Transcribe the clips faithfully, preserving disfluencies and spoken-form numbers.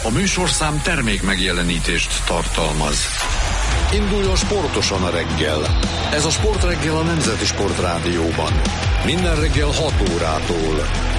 A műsorszám termék megjelenítést tartalmaz. Induljon sportosan a reggel. Ez a Sportreggel a Nemzeti Sportrádióban. Minden reggel hat órától.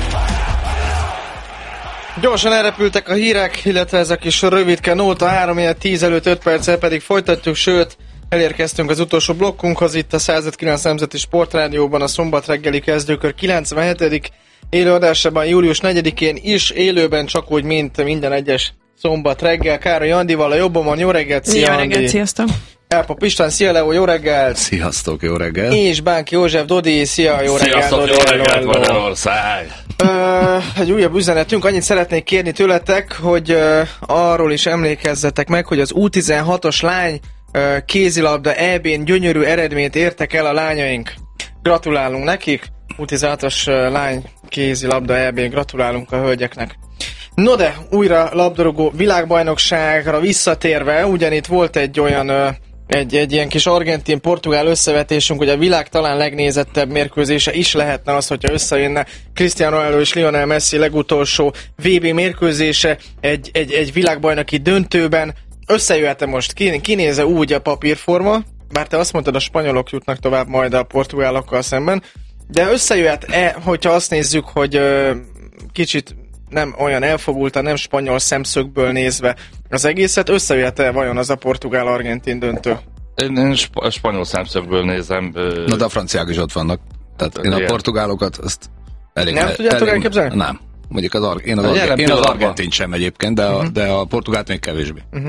Gyorsan elrepültek a hírek, illetve ez a kis rövidke nóta, három tíz előtt öt perccel pedig folytatjuk, sőt, elérkeztünk az utolsó blokkunkhoz, itt a száz öt kilenc Nemzeti Sportrádióban a szombat reggeli kezdőkör kilencvenhetedik élőadásában július negyedikén is, élőben csak úgy, mint minden egyes szombat reggel. Károly Andival a jobbomon, jó reggelt, szia Jó reggelt, sziasztok! Elpap István, szia Leo, jó reggelt! Sziasztok, jó reggelt! És Bánki József Dodi, szia, jó reggelt! Sziasztok, Dodi, jó reggelt, Magyarország! Ö, egy újabb üzenetünk, annyit szeretnék kérni tőletek, hogy ö, arról is emlékezzetek meg, hogy az U tizenhatos lány ö, kézilabda é bén gyönyörű eredményt értek el a lányaink. Gratulálunk nekik! U tizenhatos ö, lány kézilabda é bén, gratulálunk a hölgyeknek. No de, újra labdarúgó világbajnokságra visszatérve, ugyanitt volt egy olyan, ö, egy, egy ilyen kis argentin-portugál összevetésünk, hogy a világ talán legnézettebb mérkőzése is lehetne az, hogyha összejönne Cristiano Ronaldo és Lionel Messi legutolsó vé bé mérkőzése egy, egy, egy világbajnoki döntőben. Összejöhet-e most? Kinéze úgy a papírforma, bár te azt mondtad, a spanyolok jutnak tovább majd a portugálokkal szemben, de összejöhet-e, hogyha azt nézzük, hogy ö, kicsit nem olyan elfogultan, nem spanyol szemszögből nézve az egészet, összejöhet-e vajon az a portugál-argentin döntő? Én, én sp- spanyol szemszögből nézem. Ö... Na de a franciák is ott vannak. Tehát én a portugálokat azt elég... Nem tudjátok elképzelni? Nem. Mondjuk az, ar- én az, arge- én az argentin sem egyébként, de a, uh-huh. de a portugált még kevésbé. Uh-huh.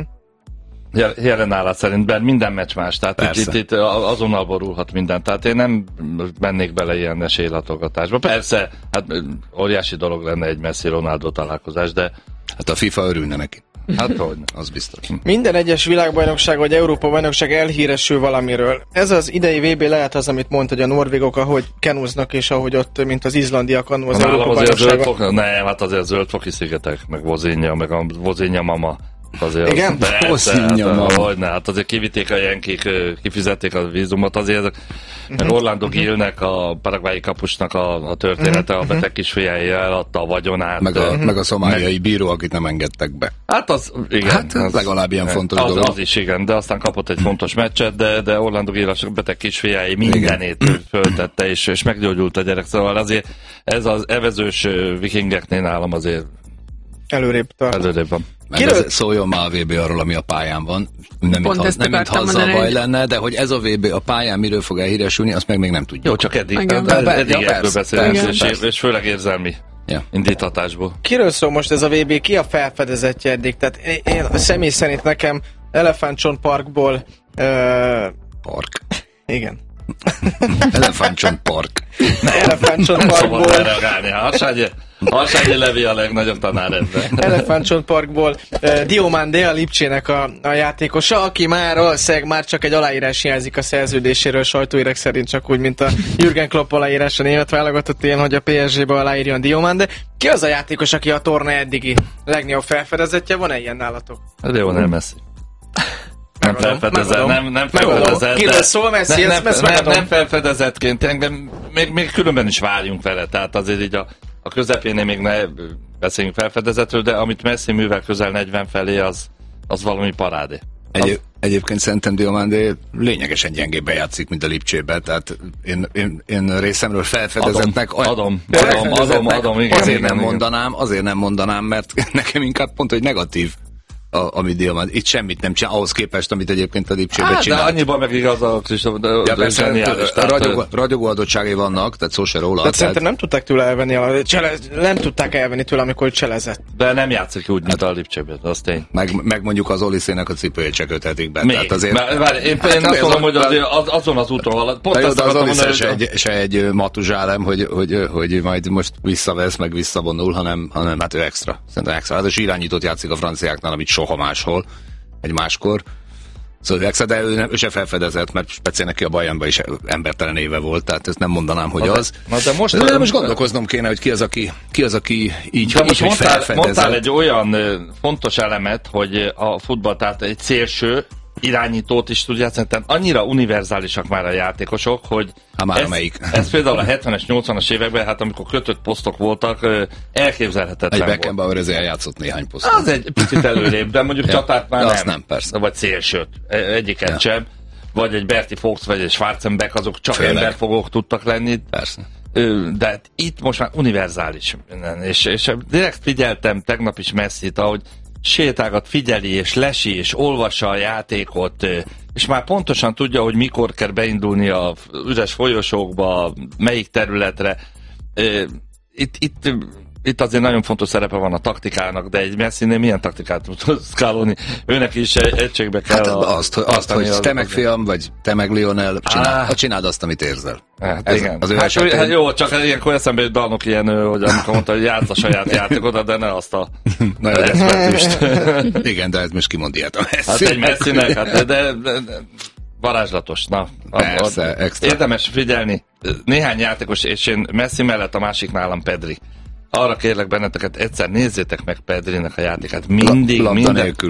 Jelen állat szerint, mert minden meccs más, tehát itt, itt, itt azonnal borulhat minden, tehát én nem mennék bele ilyen esélylátogatásba. Persze, hát óriási dolog lenne egy Messi-Ronaldo találkozás, de... Hát a FIFA örülne neki. Hát hogy? Az biztos. Minden egyes világbajnokság vagy Európa-bajnokság elhíresül valamiről. Ez az idei vé bé lehet az, amit mondta, hogy a norvégok, ahogy kenúznak, és ahogy ott, mint az izlandiak annó az Európa-bajnokságban. Nem, hát azért a zöldfoki szigetek, meg Vozinja, meg a Vozinja mama. Azért igen? Persze, hát, hogyne, hát azért kivitték a jenkik, kifizették a vízumot, azért ezek, uh-huh. Orlando Gillnek, a paraguayi kapusnak a, a története, uh-huh. a beteg kisfiája eladta a vagyonát. Meg a, uh-huh. meg a szomáliai meg... bíró, akit nem engedtek be. Hát az, igen. Hát az, legalább ilyen fontos az, dolog. Az is, igen, de aztán kapott egy fontos meccset, de, de Orlando Gill a beteg kisfiái mindenét föltette, és, és meggyógyult a gyerek, szóval azért ez az evezős vikingeknél nálam azért előrébb tart. Előrébb van. Kiről... Szóljon már a vé bé arról, ami a pályán van. Nem mint ha az a baj lenne, de hogy ez a vé bé a pályán miről fog elhíresülni, azt meg még nem tudjuk. Jó, csak eddig, igen. eddig, eddig ja, ebből beszélünk, és, és főleg érzelmi ja. indítatásból. Kiről szól most ez a vé bé? Ki a felfedezetje eddig? Tehát én, én személy szerint nekem Elefántcsont Parkból uh... Park. Igen. Elefántcsont Park. Elefántcsont Parkból. Nem szabad reagálni. Harsányi, Harsányi Levi a legnagyobb tanár ebben. Elefántcsont Parkból uh, Diomande a Lipcsének a, a játékosa, aki már valószínűleg már csak egy aláírás hiányzik a szerződéséről, sajtóírek szerint csak úgy, mint a Jürgen Klopp aláírás a német válogatott ilyen, hogy a pé es gé-be aláírjon Diomande. Ki az a játékos, aki a torna eddigi legnagyobb felfedezetje? Van-e ilyen nálatok? De jó, nem Messi. Nem felfedezett, nem, nem felfedezett. Kiről szól Messi, nem, ezt, ezt nem, nem, nem felfedezettként, de még, még különben is várjunk vele, tehát azért így a, a közepénél még ne beszéljünk felfedezetről, de amit Messi művel közel negyven felé, az, az valami parádé. Egy, az... Egyébként szerintem Diomande lényegesen gyengébben játszik, mint a Lipcsébe, tehát én, én, én részemről felfedezettnek... Adom, adom, adom, adom, adom, igen, azért igen, nem igen. mondanám, azért nem mondanám, mert nekem inkább pont, hogy negatív a, ami Diamant. Itt semmit nem csinál, ahhoz képest, amit egyébként a Lipcsébe hát, csinál. De annyiban meg igaz a Kristóf, de ja, persze, zseniális. Ragyogó, ragyogó adottságai vannak, tehát szó se róla. Tehát szerintem nem tudták tőle elvenni, a, csele, nem tudták elvenni tőle, amikor cselezett. De nem játszik úgy, mint hát, a Lipcsében, az tény. Meg, meg mondjuk az Oliszének a cipőjét se köthetik be. Még. Tehát azért, Bár, bár, én, hát, én azt mondom, hogy az, az, azon az úton halad. Pont azt az Oliszé se, egy, se egy matuzsálem, hogy, hogy, hogy majd most visszavesz, meg visszavonul, hanem, hanem hát ő extra. Szerintem extra. Hát az irányítót játszik a franciáknál, amit soha máshol. Egy máskor. Szóval de ő, nem, ő se felfedezett, mert speciál neki a Bayernban is embertelen éve volt, tehát ezt nem mondanám, hogy az. Na de most, de most gondolkoznom kéne, hogy ki az, aki, ki az, aki így, de így most hogy mondtál, felfedezett. mondtál egy olyan fontos elemet, hogy a futball, tehát egy szélső, irányítót is tud játszani, tehát annyira univerzálisak már a játékosok, hogy ha már ez, amelyik. ez például a hetvenes, nyolcvanas években, hát amikor kötött posztok voltak, elképzelhetetlen egy volt. Beckenbauer ezért eljátszott néhány posztot. Az egy picit előrébb, de mondjuk ja, csatát már nem. nem persze. Vagy szélsőt, egyiket ja. sem. Vagy egy Berti Fox, vagy egy Schwarzenbeck, azok csak Főleg. emberfogók tudtak lenni. Persze. De hát itt most már univerzális. És, és direkt figyeltem tegnap is Messit, ahogy sétágat figyeli, és lesi, és olvassa a játékot, és már pontosan tudja, hogy mikor kell beindulni a üres folyosókba, melyik területre. Itt, itt, itt azért nagyon fontos szerepe van a taktikának, de egy Messinél milyen taktikát tud szkálolni? Őnek is egységbe kell... Hát azt, hogy, azt, hogy te meg fiam, vagy te meg Lionel, csináld, ah. csináld azt, amit érzel. Hát, Ez, igen. Az ő hát, esetén... hát jó, csak ilyenkor eszembe jut Dalnok ilyen, hogy amikor mondta, hogy játsz a saját játékodat, de ne azt a eszmetűst. Igen, de ez most kimond ilyet a Messi. Hát egy Messinek, hát, de, de, de varázslatos. Na, persze, a, extra. Érdemes figyelni. Néhány játékos, és én Messi mellett a másik nálam Pedri. Arra kérlek benneteket, egyszer nézzétek meg Pedrinek a játékát. Mindig, La, minden... nélkül.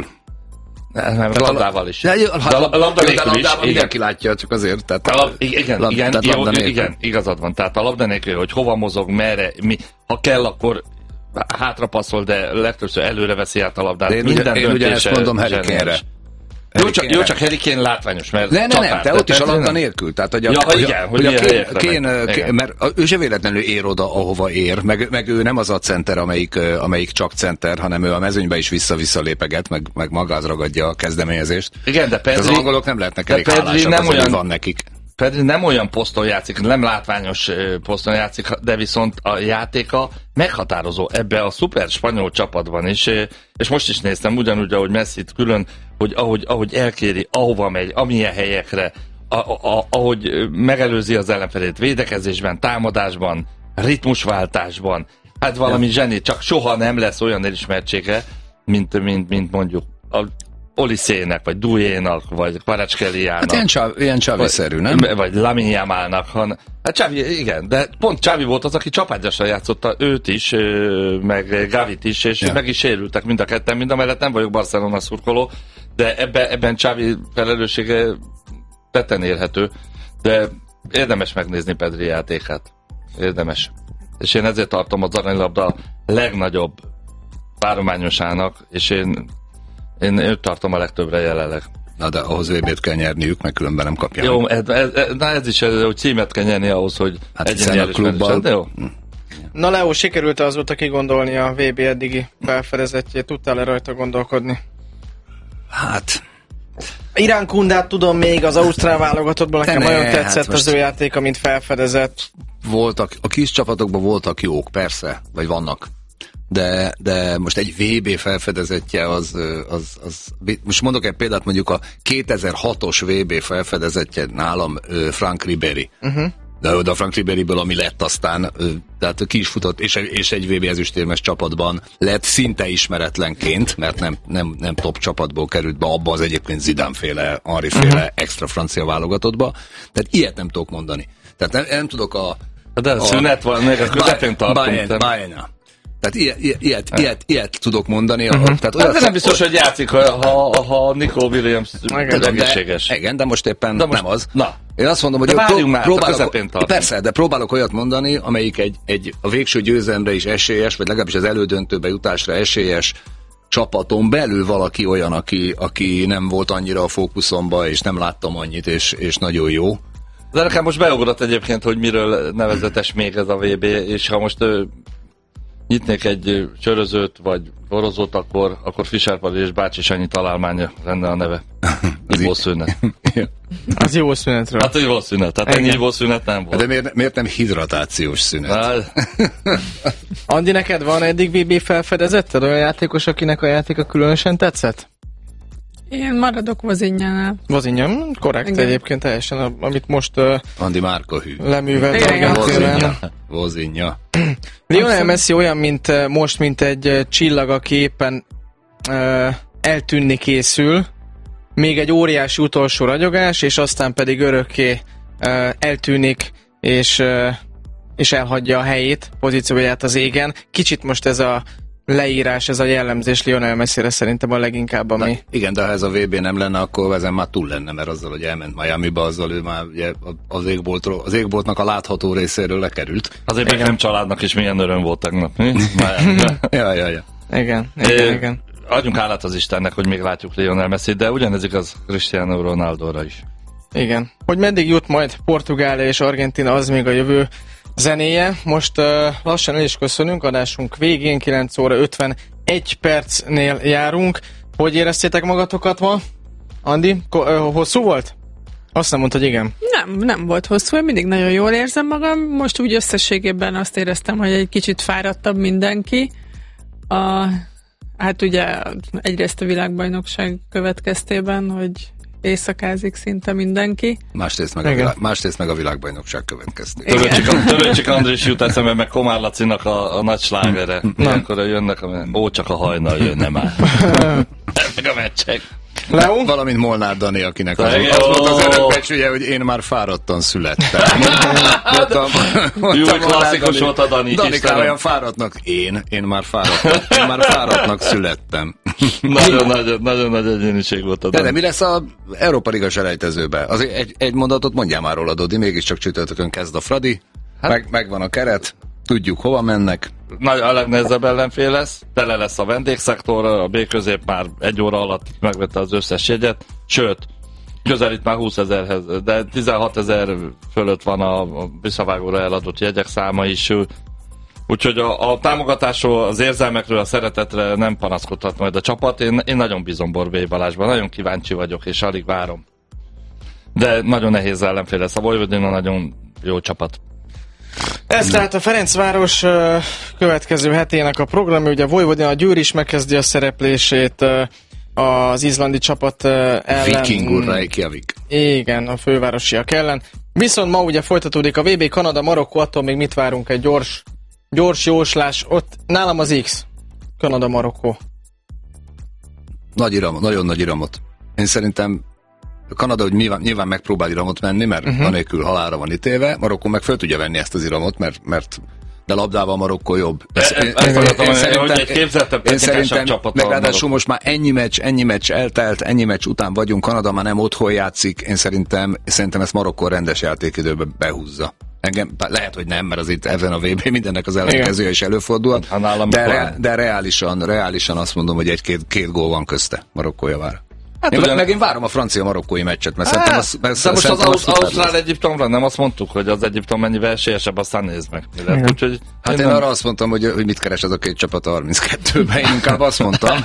Nem, labdával is. De, de a labda nélkül is. Mindenki látja, csak azért. Tehát, lab, igen, lab, igen, jó, igen, igazad van. Tehát a labda nélkül, hogy hova mozog, merre, mi, ha kell, akkor hátrapasszol, de legtöbbször előre veszi át a labdát. Én, minden én ugyanezt mondom Harry Kane-re. Jó csak, jó, csak Harry Kane látványos, mert ne, ne, nem, de ott is a labda nélkül. Tehát, hogy a, ja, hogy igen, a, hogy hogy a Kane, Kane, Kane, Kane, mert ő se véletlenül ér oda, ahova ér, meg, meg ő nem az a center, amelyik, amelyik csak center, hanem ő a mezőnybe is vissza-vissza lépeget, meg, meg magához ragadja a kezdeményezést. Igen, de Pedri, az angolok nem lehetnek elég hálásak, nem olyan, van nekik. Pedri nem olyan poszton játszik, nem látványos poszton játszik, de viszont a játéka meghatározó ebbe a szuper spanyol csapatban is, és most is néztem ugyanúgy, ahogy Messit külön, hogy ahogy, ahogy elkéri, ahova megy, amilyen helyekre, a, a, ahogy megelőzi az ellenfelét védekezésben, támadásban, ritmusváltásban, hát valami ja. zseni, csak soha nem lesz olyan elismertsége, mint, mint, mint mondjuk a Oliszének, vagy Dujénak, vagy Kvaratskhelia-nak. Hát ilyen, csav, ilyen Csavi-szerű, nem? Vagy, vagy Lamine Yamalnak. Han... Hát Csavi, igen, de pont Csavi volt az, aki csapágyasra játszotta őt is, meg Gavit is, és ja. meg is sérültek mind a ketten, mind a mellett nem vagyok Barcelona szurkoló, de ebben, ebben Csavi felelőssége tetten érhető, de érdemes megnézni Pedri játékát. Érdemes. És én ezért tartom az aranylabda legnagyobb várományosának, és én Én őt tartom a legtöbbre jelenleg. Na de ahhoz vé bét kell nyerniük, meg különben nem kapják. Jó, ez, ez, na ez is, hogy címet kell nyerni ahhoz, hogy hát egyéni elismerés. De jó. Na Leo, sikerült azóta kigondolni a vé bé eddigi felfedezettjét? Tudtál-e rajta gondolkodni? Hát... Irán Kundát tudom még az ausztrál válogatottból, nekem nagyon tetszett hát az ő játéka, mint felfedezett. Voltak, a kis csapatokban voltak jók, persze, vagy vannak. De, de most egy vé bé felfedezettje az, az, az, most mondok egy példát, mondjuk a kétezer-hatos vé bé felfedezettje nálam Frank Ribéry. Uh-huh. De, de a Frank Ribéryből, ami lett aztán, tehát ki is futott, és, és egy vé bé ezüstérmes csapatban lett szinte ismeretlenként, mert nem, nem, nem top csapatból került be abba az egyébként Zidane-féle, Henry-féle uh-huh. extra francia válogatottba. Tehát ilyet nem tudok mondani. Tehát nem, nem tudok a... De a szünet van, még a közepén tartunk. Bayern. Tehát ilyet, ilyet, ilyet, ilyet tudok mondani. Uh-huh. Tehát olyat, hát nem biztos, hogy játszik, ha, ha Nico Williams egészséges. Igen, de most éppen de most, nem az. Na. Én azt mondom, hogy pró- már, próbálok, persze, de próbálok olyat mondani, amelyik egy, egy a végső győzelemre is esélyes, vagy legalábbis az elődöntőbe jutásra esélyes csapaton belül valaki olyan, aki, aki nem volt annyira a fókuszomba, és nem láttam annyit, és, és nagyon jó. De nekem most beugrott egyébként, hogy miről nevezetes még ez a vé bé, és ha most ö, nyitnék egy sörözőt, vagy borozót, akkor, akkor Fischerpali és Bácsi Sanyi találmánya lenne a neve. Ivó szünet. Az jó szünetről. Hát jó szünet, tehát ennyi ivó szünet nem volt. De miért, miért nem hidratációs szünet? Andi, neked van eddig vé bé felfedezetted? Olyan játékos, akinek a játéka különösen tetszett? Én maradok Vozinjánál. Vozinja, korrekt. Igen. Egyébként teljesen, amit most uh, Andi Márka hű. leművelt Vozinja. Vozinja. Lionel Messi olyan, mint most, mint egy csillag, aki éppen uh, eltűnni készül, még egy óriási utolsó ragyogás, és aztán pedig örökké uh, eltűnik, és, uh, és elhagyja a helyét, pozícióját az égen. Kicsit most ez a leírás, ez a jellemzés Lionel Messire szerintem a leginkább, ami... Na, igen, de ha ez a vé bé nem lenne, akkor ezen már túl lenne, mert azzal, hogy elment Miamiba, azzal ő már ugye, az, égboltról, az égboltnak a látható részéről lekerült. Azért meg nem családnak is milyen öröm volt tegnap, mi? ja, ja, ja. Igen, igen, é, igen. Adjunk hálát az Istennek, hogy még látjuk Lionel Messit, de ugyanez igaz Cristiano Ronaldóra is. Igen. Hogy meddig jut majd Portugália és Argentína, az még a jövő zenéje. Most uh, lassan el is köszönünk, adásunk végén, kilenc óra ötvenegy percnél járunk. Hogy éreztétek magatokat ma? Andi, ko- uh, hosszú volt? Azt nem mondtad, hogy igen. Nem, nem volt hosszú, én mindig nagyon jól érzem magam. Most úgy összességében azt éreztem, hogy egy kicsit fáradtabb mindenki. A, hát ugye egyrészt a világbajnokság következtében, hogy éjszakázik szinte mindenki. Másrészt meg, a, világ, másrészt meg a világbajnokság következtében. Törőcsik Andrés jut eszembe, meg Komár Lacinak a, a nagy slágere. Ilyenkor jönnek, ó, csak a hajnal jönne már. Meg a meccsek. Leo? Valamint Molnár Dani, akinek az, az volt az örökbecsülje, hogy én már fáradtan születtem. Jó, klasszikus volt a Dani. Danikám olyan fáradtnak. Én, én már fáradtnak. Én már fáradtnak születtem. Nagyon-nagyon nagyon nagy egyéniség volt a Dani. De, de mi lesz az Európa Liga selejtezőben? Az egy, egy mondatot mondjál már róla, Dodi, mégiscsak csütörtökön kezd a Fradi. Hát? Meg, megvan a keret. Tudjuk, hova mennek. Nagy, a legnehezebb ellenfél lesz, tele lesz a vendégszektor, a B-közép már egy óra alatt megvette az összes jegyet, sőt, közelít már húszezerhez, de tizenhatezer fölött van a, a visszavágóra eladott jegyek száma is, úgyhogy a, a támogatásról, az érzelmekről, a szeretetre nem panaszkodhat majd a csapat. Én, én nagyon bízom Borbély Balázsban, nagyon kíváncsi vagyok, és alig várom. De nagyon nehéz ellenfél lesz, a Vojvodina nagyon jó csapat. Ez tehát a Ferencváros uh, következő hetének a programja, ugye Vojvodina, a Győr is megkezdi a szereplését uh, az izlandi csapat uh, ellen. Vikingur Reykjavik. Igen, a fővárosiak ellen. Viszont ma ugye folytatódik a vé bé, Kanada, Marokkó, attól még mit várunk, egy gyors, gyors jóslás. Ott nálam az X. Kanada, Marokkó. Nagy iram, nagyon nagy iramot. Én szerintem Kanada, hogy nyilván, nyilván megpróbál iramot menni, mert uh-huh. anélkül halálra van ítélve. Marokkó meg föl tudja venni ezt az iramot, mert, mert de labdával Marokkó jobb. Ezt, én, én, én, én szerintem, egy képzeltebb, én szerintem meg ráadásul most már ennyi meccs, ennyi meccs eltelt, ennyi meccs után vagyunk, Kanada már nem otthon játszik, én szerintem, szerintem ezt Marokkó rendes játékidőbe behúzza. Engem, lehet, hogy nem, mert az itt ezen a vé bé mindennek az ellenkezője is előfordul, de, re, de reálisan, reálisan azt mondom, hogy egy-két két gól van közte Marokkó javára. Hát én, ugyan... meg én várom a francia-marokkói meccset, mert hát, szerintem az, mert de most az, az Ausztrál-Egyiptomra nem azt mondtuk, hogy az Egyiptom mennyivel esélyesebb, aztán nézd meg. Úgyhogy hát én, én nem... arra azt mondtam, hogy, hogy mit keres ez a két csapat a harminckettőben, én inkább azt mondtam.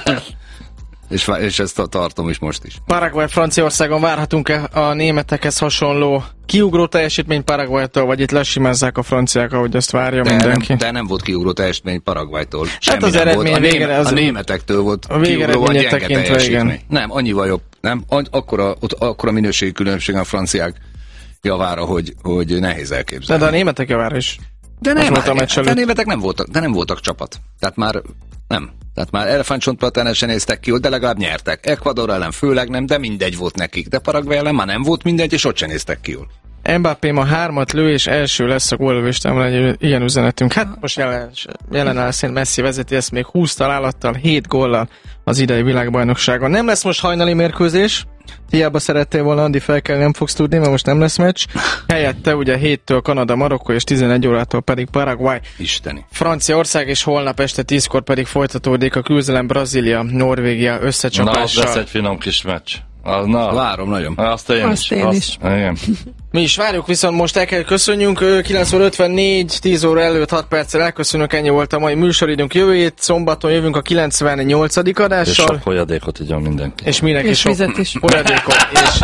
És, és ezt tartom is most is. Paraguay, Franciaországon várhatunk-e a németekhez hasonló kiugró teljesítmény Paraguaytól, vagy itt lesimezzák a franciák, ahogy azt várja de mindenki? Nem, de nem volt kiugró teljesítmény Paraguaytól. Hát az eredmény volt. A, végre, német, a németektől volt a kiugró a gyenge tekintve, teljesítmény. Igen. Nem, annyival jobb. Nem, akkora, ott, akkora minőségi különbség a franciák javára, hogy, hogy nehéz elképzelni. De, de a németek javára is. De nem, a de a németek nem voltak, de nem voltak csapat. Tehát már nem. Tehát már elefántcsontplatán sem néztek ki, de legalább nyertek. Ecuador ellen főleg nem, de mindegy volt nekik. De Paraguay ellen már nem volt mindegy, és ott sem néztek ki jól. Mbappé ma hármat lő, és első lesz a góllövéstámon egy ilyen üzenetünk. Hát most jelen, jelen áll szerint Messi vezeti ezt még húsz találattal, hét góllal az idei világbajnokságon. Nem lesz most hajnali mérkőzés. Hiába szerettél volna, Andi, felkelni nem fogsz tudni, mert most nem lesz meccs. Helyette ugye héttől Kanada, Marokkó, és tizenegy órától pedig Paraguay. Isteni. Franciaország, és holnap este tízkor pedig folytatódik a küzdelem Brazília, Norvégia összecsapással. Na, lesz egy finom kis meccs. Az, na, várom nagyon. Azt én azt is. Én azt, is. Igen. Mi is várjuk, viszont most el kell köszönjünk. kilenc óra ötvennégy, tíz óra előtt hat perccel elköszönünk, ennyi volt a mai műsoridőnk. Jövő hét szombaton jövünk a kilencvennyolcadik adással. És sok folyadékot igyon mindenki. És mindenki és sok is. folyadékot.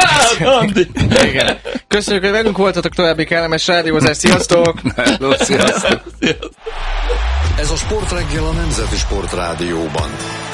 És igen. Köszönjük, hogy velünk voltatok, további kellemes rádiózás. Sziasztok! Hello, sziasztok! Ez a Sportreggel a Nemzeti Sportrádióban.